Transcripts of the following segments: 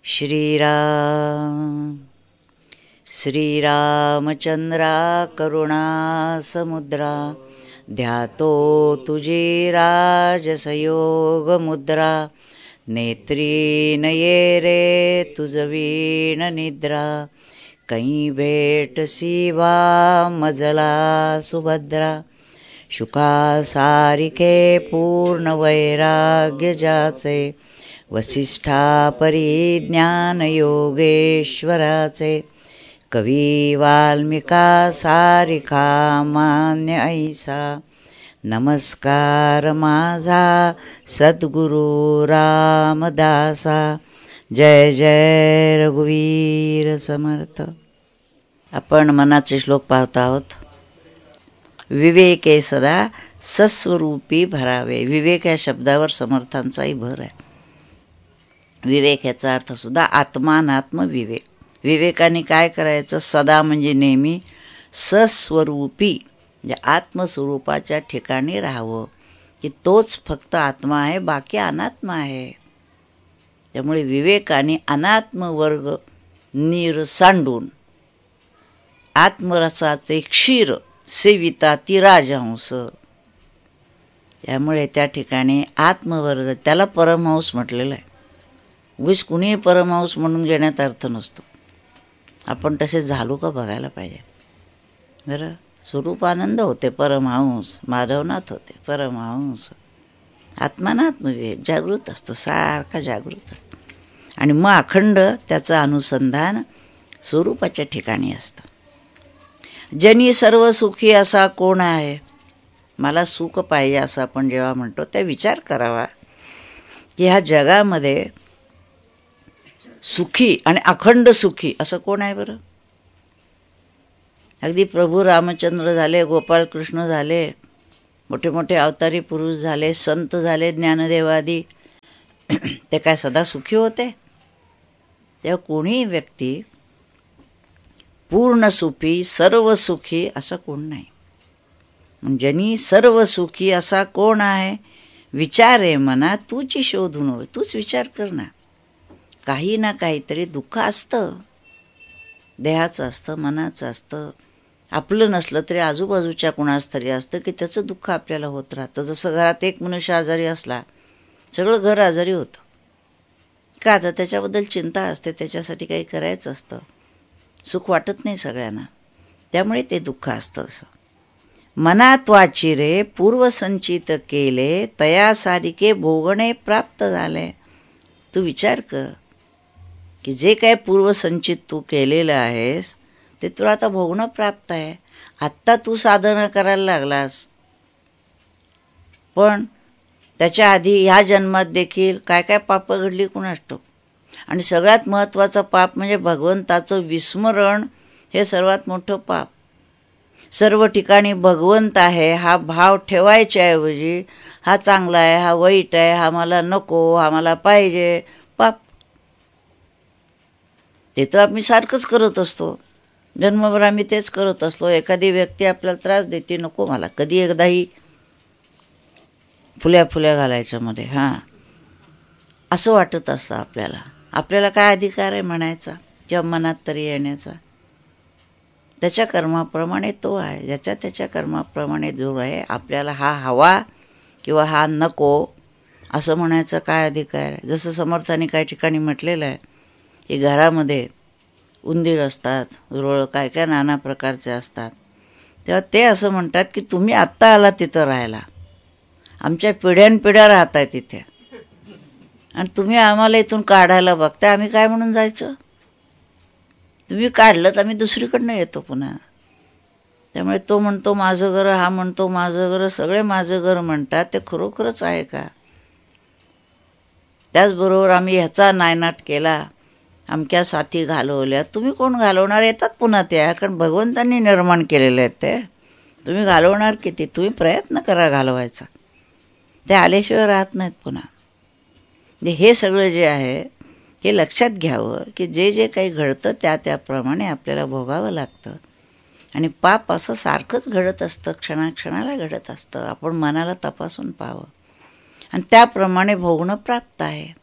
श्रीराम श्रीरामचंद्रा करुणा समुद्रा ध्यातो तुझी राजसयोग मुद्रा नेत्री नये रे तुझवीण निद्रा कहीं भेट सीवा मजला सुभद्रा शुका सारिके पूर्ण वैराग्य जाचे वसिष्ठा परिज्ञान योगेश्वराचे कवी वाल्मिका सारिका मान्य ऐसा नमस्कार माझा सद्गुरु रामदासा जय जय रघुवीर समर्थ. आपण मनाचे श्लोक पाहत आहोत. विवेके सदा सस्वरूपी भरावे. विवेक या शब्दावर समर्थांचाही भर आहे. विवेक याचा अर्थ सुद्धा आत्मानात्म विवेक. विवेकाने काय करायचं? सदा म्हणजे नेहमी, सस्वरूपी म्हणजे आत्मस्वरूपाच्या ठिकाणी राहावं, की तोच फक्त आत्मा आहे, बाकी अनात्मा आहे. त्यामुळे विवेकाने अनात्म वर्ग नीर सांडून आत्मरसाचे क्षीर सेविता ती राजहंस. त्यामुळे त्या ठिकाणी आत्मवर्ग, त्याला परमहंस म्हटलेलं आहे. उगीच कुणीही परमहंस म्हणून घेण्यात अर्थ नसतो. आपण तसे झालो का बघायला पाहिजे. बरं, स्वरूपानंद होते परमहंस, माधवनाथ होते परमहंस. आत्मानात्मविवेक जागृत असतो, सारखा जागृत असतो. आणि मग अखंड त्याचं अनुसंधान स्वरूपाच्या ठिकाणी असतं. जनी सर्व सुखी असा कोण आहे? मला सुख पाहिजे असं आपण जेव्हा म्हणतो, त्या विचार करावा की ह्या जगामध्ये सुखी आणि अखंड सुखी असं कोण आहे बरं? अगदी प्रभू रामचंद्र झाले, गोपाळकृष्ण झाले, मोठे मोठे अवतारी पुरुष झाले, संत झाले, ज्ञानदेवादी, ते काय सदा सुखी होते? तेव्हा कोणीही व्यक्ती पूर्ण सुखी, सर्व सुखी असं कोण नाही. म्हणजे सर्व सुखी असा कोण आहे? विचारे मना तूची शोधून होय. तूच विचार कर ना. काही ना काहीतरी दुःख असतं, देहाचं असतं, मनाचं असतं. आपलं नसलं तरी आजूबाजूच्या कुणास तरी असतं की त्याचं दुःख आपल्याला होत राहतं. जसं घरात एक मनुष्य आजारी असला, सगळं घर आजारी होतं. का? तर त्याच्याबद्दल चिंता असते, त्याच्यासाठी काही करायचं असतं. सुख वाटत नाही सगळ्यांना, त्यामुळे ते दुःख असतं. असं मनात वाची रे पूर्वसंचित केले तया सारिके भोगणे प्राप्त झाले. तू विचार कर की जे काय पूर्वसंचित तू केलेलं आहेस ते तुला आता भोगणं प्राप्त आहे. आत्ता तू साधना करायला लागलास, पण त्याच्या आधी ह्या जन्मात देखील काय काय पापं घडली कुणास ठाऊक. आणि सगळ्यात महत्त्वाचं पाप म्हणजे भगवंताचं विस्मरण. हे सर्वात मोठं पाप. सर्व ठिकाणी भगवंत आहे हा भाव ठेवायच्याऐवजी हा चांगला आहे, हा वाईट आहे, हा मला नको, हा मला पाहिजे, पाप. ते तर आम्ही सारखंच करत असतो. जन्मभर आम्ही तेच करत असतो. एखादी व्यक्ती आपल्याला त्रास देते, नको मला, कधी एकदाही फुल्या घालायच्या मध्ये, हां असं वाटत असतं आपल्याला. आपल्याला काय अधिकार आहे म्हणायचा किंवा मनात तरी येण्याचा? त्याच्या कर्माप्रमाणे तो आहे, ज्याच्या त्याच्या कर्माप्रमाणे जो आहे. आपल्याला हा हवा किंवा हा नको असं म्हणायचा काय अधिकार आहे? जसं समर्थांनी काही ठिकाणी म्हटलेलं आहे की घरामध्ये उंदीर असतात, रुळ काय काय नाना प्रकारचे असतात. तेव्हा ते असं म्हणतात की तुम्ही आत्ता आला तिथं राहायला, आमच्या पिढ्यानपिढ्या राहत आहे तिथे, आणि तुम्ही आम्हाला इथून काढायला बघताय. आम्ही काय म्हणून जायचं? तुम्ही काढलं तर आम्ही दुसरीकडनं येतो पुन्हा. त्यामुळे तो म्हणतो माझं घर, हा म्हणतो माझं घर, सगळे माझं घर म्हणतात. ते खरोखरच आहे का? त्याचबरोबर आम्ही ह्याचा नायनाट केला, अमक्या साथी घालवल्या. तुम्ही कोण घालवणार? येतात पुन्हा त्या, कारण भगवंतांनी निर्माण केलेले आहेत ते. तुम्ही घालवणार किती? तुम्ही प्रयत्न करा घालवायचा. ते आल्याशिवाय राहत नाहीत पुन्हा. हे सगळं जे आहे हे लक्षात घ्यावं की जे जे काही घडतं त्याप्रमाणे आपल्याला भोगावं लागतं. आणि पाप असं सारखंच घडत असतं, क्षणाक्षणाला घडत असतं. आपण मनाला तपासून पाहावं आणि त्याप्रमाणे भोगणं प्राप्त आहे.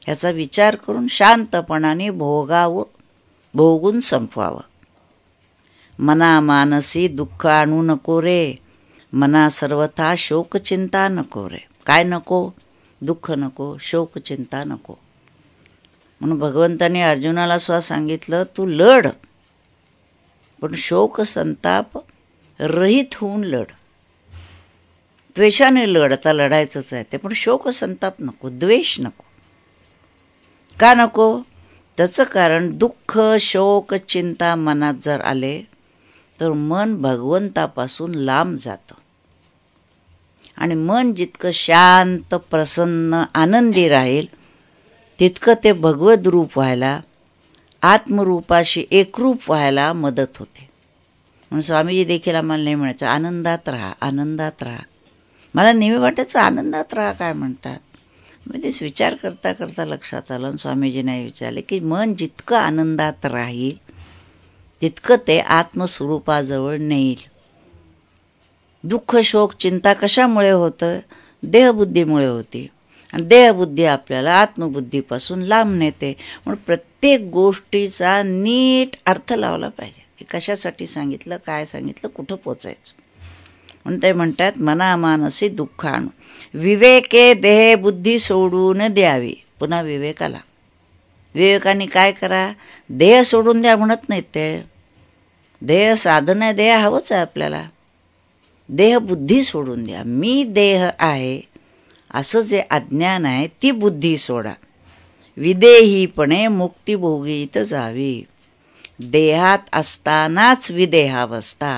ह्याचा विचार करून शांतपणाने भोगून संपवावं. मना मानसी दुःख आणू नको रे, मना सर्वथा शोकचिंता नको रे. काय नको? दुःख नको, शोकचिंता नको. म्हणून भगवंताने अर्जुनाला सुद्धा सांगितलं, तू लढ, पण शोक संताप रहित होऊन लढ. द्वेषाने लढ, आता लढायचंच आहे ते, पण शोक संताप नको, द्वेष नको. का नको? त्याचं कारण दुःख शोक चिंता मनात जर आले तर मन भगवंतापासून लांब जातं. आणि मन जितकं शांत प्रसन्न आनंदी राहील तितकं ते भगवद रूप व्हायला, आत्मरूपाशी एकरूप व्हायला मदत होते. म्हणून स्वामीजी देखील आम्हाला नाही म्हणायचं आनंदात राहा, आनंदात राहा. मला नेहमी वाटायचं आनंदात राहा काय म्हणतात. मी तेच विचार करता करता लक्षात आलं, स्वामीजींना विचारले की मन जितकं आनंदात राहील तितकं ते आत्मस्वरूपाजवळ नेईल. दुःख शोक चिंता कशामुळे होतं? देहबुद्धीमुळे होती. आणि देहबुद्धी आपल्याला आत्मबुद्धीपासून लांब नेते. म्हणून प्रत्येक गोष्टीचा नीट अर्थ लावला पाहिजे. हे कशासाठी सांगितलं, काय सांगितलं, कुठं पोचायचं. म्हणून ते म्हणतात मना मानसी दुःख आणू, विवेके देह बुद्धी सोडून द्यावी. पुन्हा विवेकाला, विवेकाने काय करा? देह सोडून द्या म्हणत नाहीत ते. देह साधन आहे, देह हवंच आहे आपल्याला. देह बुद्धी सोडून द्या. मी देह आहे असं जे अज्ञान आहे ती बुद्धी सोडा. विदेहीपणे मुक्तिभोगीत जावी. देहात असतानाच विदेहावस्था,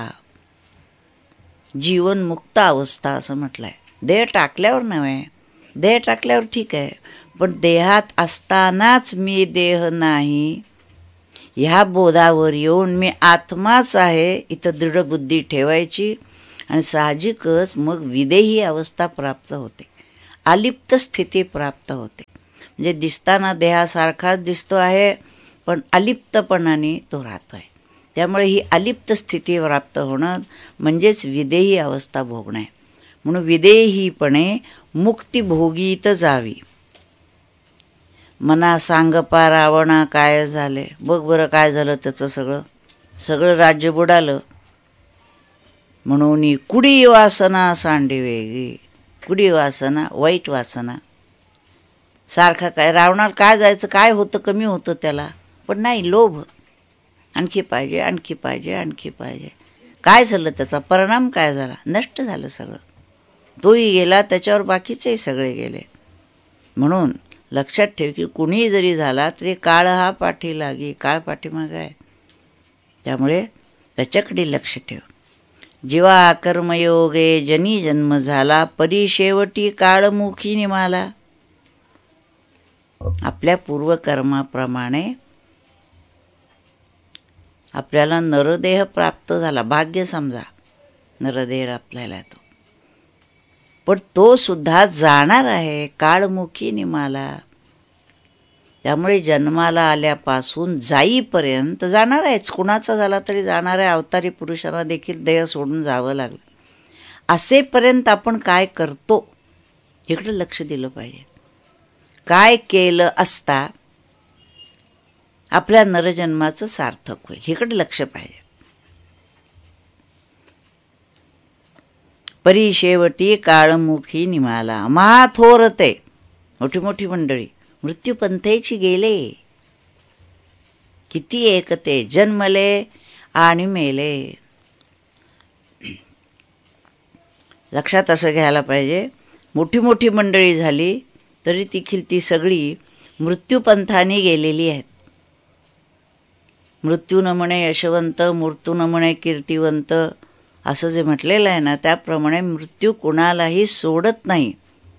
जीवन मुक्त अवस्था असं म्हटलंय. देह टाकल्यावर नव्हे, देह टाकल्यावर ठीक आहे, पण देहात असतानाच मी देह नाही ह्या बोधावर येऊन मी आत्माच आहे इथं दृढ बुद्धी ठेवायची. आणि साहजिकच मग विदेही अवस्था प्राप्त होते, अलिप्त स्थिती प्राप्त होते. म्हणजे दिसताना देहासारखाच दिसतो आहे पण अलिप्तपणाने तो राहतो आहे. त्यामुळे ही अलिप्त स्थिती प्राप्त होणं म्हणजेच विदेही अवस्था भोगणं आहे. म्हणून विदेहीपणे मुक्तिभोगीत जावी. मना सांगपा रावणा काय झाले, बघ बरं काय झालं त्याचं, सगळं राज्य बुडालं. म्हणून कुडी वासना सांडी वेगळी. कुडी वासना, वाईट वासना. सारखा काय रावणाला काय जायचं, काय होतं, कमी होतं त्याला, पण नाही, लोभ. आणखी पाहिजे, आणखी पाहिजे, आणखी पाहिजे. काय झालं, त्याचा परिणाम काय झाला? नष्ट झालं सगळं. तोही गेला, त्याच्यावर बाकीचेही सगळे गेले. म्हणून लक्षात ठेव की कुणीही जरी झाला तरी काळ हा पाठी लागी, काळ पाठीमागं आहे. त्यामुळे त्याच्याकडे लक्ष ठेव. जीवा कर्मयोगे जनी जन्म झाला, परी शेवटी काळमुखी निमाला. आपल्या पूर्वकर्माप्रमाणे आपल्याला नरदेह प्राप्त झाला, भाग्य समजा नरदेह आपल्याला तो, पण तो सुद्धा जाणार आहे, काळमुखी निमाला. त्यामुळे जन्माला आल्यापासून जाईपर्यंत जाणार आहेच. कुणाचा झाला तरी जाणार आहे. अवतारी पुरुषांना देखील देह सोडून जावं लागलं. असेपर्यंत आपण काय करतो इकडे लक्ष दिलं पाहिजे. काय केलं असता आपल्या नरजन्माचं सार्थक होईल इकडे लक्ष पाहिजे. परी शेवटी काळमुखी निमाला. महाथोरते, मोठी मोठी मंडळी मृत्यूपंथेची गेले. किती एकते, जन्मले आणि मेले. लक्षात असं घ्यायला पाहिजे. मोठी मोठी मंडळी झाली तरी देखील ती सगळी मृत्यूपंथाने गेलेली आहेत. मृत्यू न म्हणे यशवंत, मृत्यू न म्हणे कीर्तिवंत, असं जे म्हटलेलं आहे ना, त्याप्रमाणे मृत्यू कुणालाही सोडत नाही.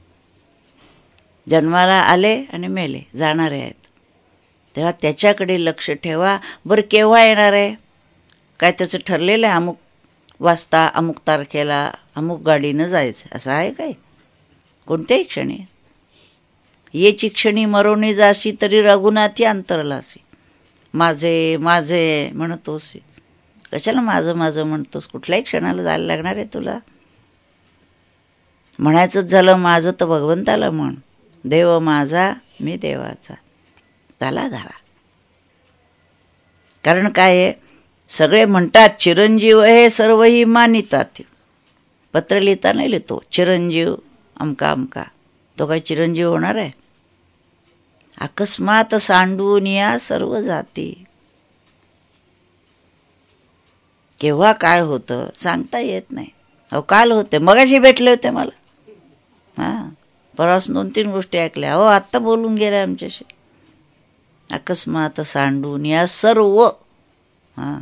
जन्माला आले आणि मेले, जाणारे आहेत. तेव्हा त्याच्याकडे लक्ष ठेवा. बरं केव्हा येणार आहे काय त्याचं ठरलेलं आहे, अमुक वाजता अमुक तारखेला अमुक गाडीनं जायचं असं आहे काय? कोणत्याही क्षणी. येची क्षणी मरोनी जाशी तरी रघुनाथी अंतरलासी. माझे माझे म्हणतोस, कशाला माझं माझं म्हणतोस? कुठल्याही क्षणाला जायला लागणार आहे तुला. म्हणायचंच झालं माझं तर भगवंताला म्हण. देव माझा मी देवाचा, त्याला धरा. कारण काय आहे, सगळे म्हणतात चिरंजीव हे सर्वही मानितात. पत्र लिहिताना लिहितो चिरंजीव अमका अमका, तो काय चिरंजीव होणार आहे? अकस्मात सांडून या सर्व जाती. केव्हा काय होतं सांगता येत नाही. अहो काल होते, मगाशी भेटले होते मला, हां परवाच 2-3 गोष्टी ऐकल्या. अहो आत्ता बोलून गेल्या आमच्याशी. अकस्मात सांडून या सर्व, हां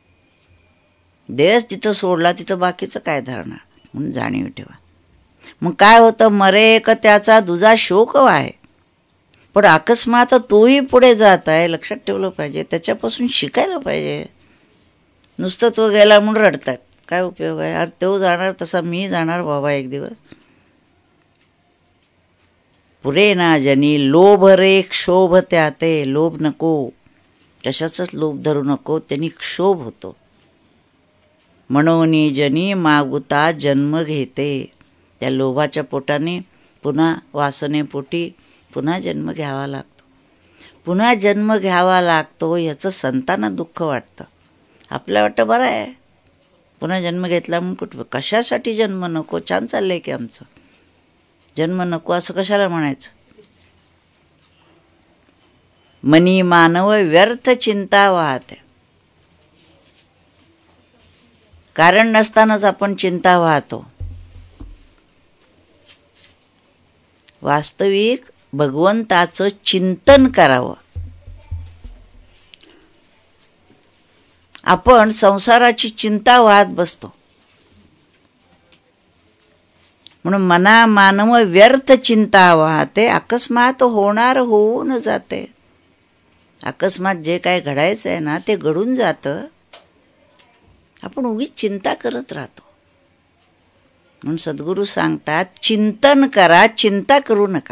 देश तिथं सोडला तिथं बाकीचं काय धरणार म्हणून जाणीव ठेवा. मग काय होतं, मरे का त्याचा दुजा शोक आहे, पण अकस्मात तोही पुढे जात आहे, लक्षात ठेवलं पाहिजे. त्याच्यापासून शिकायला पाहिजे. नुसतं तो गेला म्हणून रडतात, काय उपयोग आहे? अरे तो जाणार तसा मी जाणार बाबा एक दिवस. पुरे ना जनी लोभ रे क्षोभ त्याते, लोभ नको, कशाचाच लोभ धरू नको, त्यांनी क्षोभ होतो. म्हणून जनी मागुता जन्म घेते, त्या लोभाच्या पोटाने पुन्हा वासनेपोटी पुन्हा जन्म घ्यावा लागतो. पुन्हा जन्म घ्यावा लागतो याचं संतांना दुःख वाटतं. आपल्या वाटतं बरं आहे पुन्हा जन्म घेतला म्हणून, कुठं कशासाठी जन्म नको, छान चाललंय की आमचं, जन्म नको असं कशाला म्हणायचं. मनी मानव व्यर्थ चिंता वाहते, कारण नसतानाच आपण चिंता वाहतो. वास्तविक भगवंताचं चिंतन करावं. आपण संसाराची चिंता वाहत बसतो. म्हणून मना मानव व्यर्थ चिंता वाहते, अकस्मात होणार होऊन जाते. अकस्मात जे काय घडायचं आहे ना ते घडून जातं, आपण उगीच चिंता करत राहतो. म्हणून सद्गुरू सांगतात चिंतन करा, चिंता करू नका.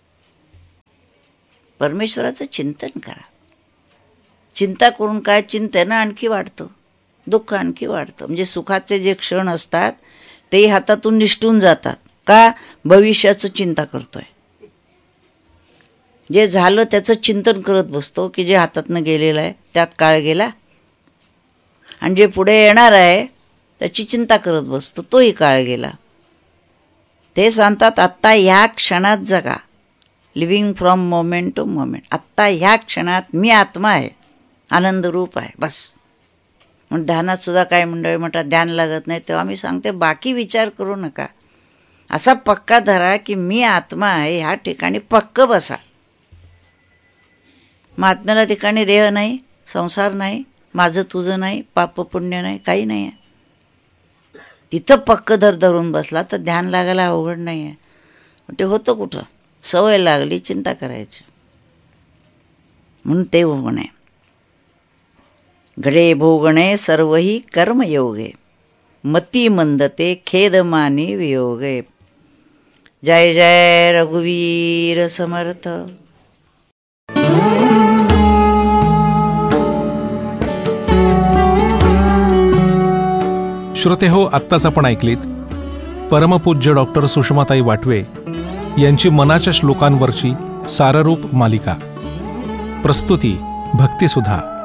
परमेश्वराचं चिंतन करा. चिंता करून काय, चिंतेनं आणखी वाढतं, दुःख आणखी वाढतं. म्हणजे सुखाचे जे क्षण असतात तेही हातातून निसटून जातात. का? भविष्याचं चिंता करतोय. जे झालं त्याचं चिंतन करत बसतो की जे हातातनं गेलेलं आहे त्यात काळ गेला, आणि जे पुढे येणार आहे त्याची चिंता करत बसतो, तोही काळ गेला. ते सांगतात आत्ता ह्या क्षणात जगा, living from moment to moment. आत्ता ह्या क्षणात मी आत्मा आहे, आनंद रूप आहे, बस. म्हणून ध्यानात सुद्धा काय मंडळी म्हणतात ध्यान लागत नाही, तेव्हा मी सांगते बाकी विचार करू नका. असा पक्का धरा की मी आत्मा आहे, ह्या ठिकाणी पक्क बसा. मग आत्म्याला ठिकाणी देह नाही, संसार नाही, माझं तुझं नाही, पाप पुण्य नाही, काही नाही आहे. तिथं पक्क धरून बसला तर ध्यान लागायला अवघड नाही आहे. ते होतं कुठं, सवय लागली चिंता करायची. म्हणून ते भोगणे घडे भोगणे सर्वही कर्मयोगे, मती मंदते खेदमानी वियोगे. जय जय रघुवीर समर्थ. श्रोते हो, आत्ताच आपण ऐकलीत परमपूज्य डॉक्टर सुषमाताई वाटवे यांची मनाच्या श्लोकांवरची साररूप मालिका. प्रस्तुती भक्तिसुधा.